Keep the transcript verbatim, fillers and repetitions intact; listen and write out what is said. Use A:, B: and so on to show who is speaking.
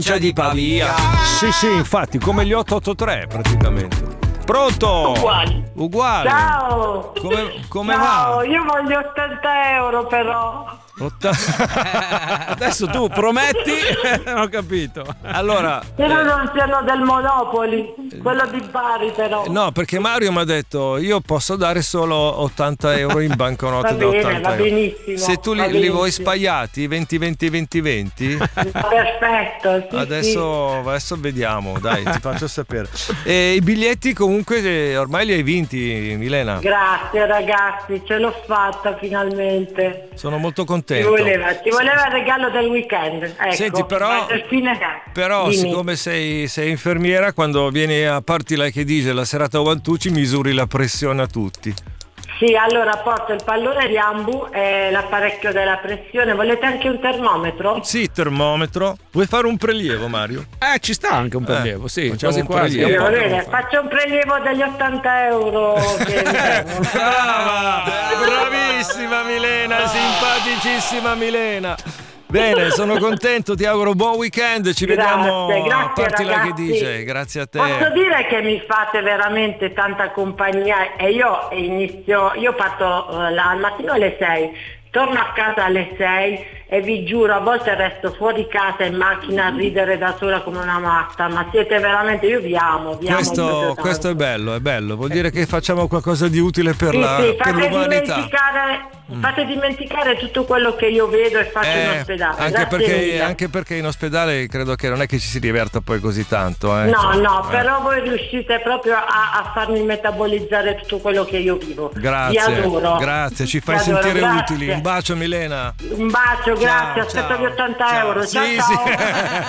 A: provincia di Pavia.
B: Sì, sì, infatti, come gli otto otto tre praticamente. Pronto?
C: Uguali.
B: Uguale.
C: Ciao.
B: Come, come
C: Ciao,
B: va?
C: io voglio ottanta euro però.
B: Otta-
A: Adesso tu prometti, non ho capito.
B: Allora,
C: Però
B: eh,
C: non siano del Monopoli, quello di Bari però.
B: no, perché Mario mi ha detto io posso dare solo ottanta euro in banconote
C: Va
B: da
C: bene,
B: ottanta
C: va
B: euro.
C: benissimo,
B: Se tu
C: va
B: li, li vuoi
C: benissimo.
B: spaiati venti venti venti venti,
C: Perfetto, sì,
B: adesso, adesso vediamo, dai, ti faccio sapere. E i biglietti comunque eh, ormai li hai vinti, Milena.
C: sì. Grazie ragazzi, ce l'ho fatta finalmente.
B: Sono molto
C: Ci
B: contento.
C: voleva, ci voleva il regalo del weekend. Ecco,
B: Senti, però-
C: per fine-
B: Però
C: Dimmi.
B: siccome sei, sei infermiera, quando vieni a Party Like a D J la serata a Vantucci misuri la pressione a tutti.
C: Sì, allora porto il pallone di ambu e l'apparecchio della pressione. Volete anche un termometro?
B: Sì, termometro. Vuoi fare un prelievo, Mario?
A: Eh, ci sta anche un prelievo, sì,
B: facciamo
A: quasi
B: un
A: quasi.
B: prelievo.
C: Io,
B: Eh,
C: bene,
B: non fa-
C: faccio un prelievo degli ottanta euro che mi servono.
B: Brava! Bravissima Milena, simpaticissima Milena. Bene, sono contento, ti auguro buon weekend, ci
C: Grazie,
B: vediamo a
C: grazie,
B: Party Like a
C: ragazzi.
B: D J, grazie a te.
C: Posso dire che mi fate veramente tanta compagnia e io inizio, io parto eh, la- al mattino alle sei, torno a casa alle sei e vi giuro a volte resto fuori casa in macchina a ridere da sola come una matta, ma siete veramente, io vi amo, vi amo
B: Questo,
C: proprio tanto.
B: questo è bello, è bello, vuol dire che facciamo qualcosa di utile per,
C: Sì,
B: la,
C: sì,
B: per
C: fate
B: l'umanità.
C: dimenticare, fate dimenticare tutto quello che io vedo e faccio in
B: Eh,
C: ospedale.
B: anche,
C: Grazie
B: perché,
C: mille.
B: anche perché in ospedale credo che non è che ci si diverta poi così tanto. Eh.
C: No,
B: Cioè,
C: no,
B: eh.
C: però voi riuscite proprio a, a farmi metabolizzare tutto quello che io vivo.
B: Grazie,
C: Vi adoro.
B: grazie, ci fai
C: Vi adoro,
B: sentire
C: grazie.
B: utili. Un bacio Milena.
C: Un bacio, grazie,
B: Ciao,
C: aspetto
B: ciao.
C: gli ottanta
B: Ciao.
C: euro. Ciao,
B: Sì,
C: ciao.
B: sì.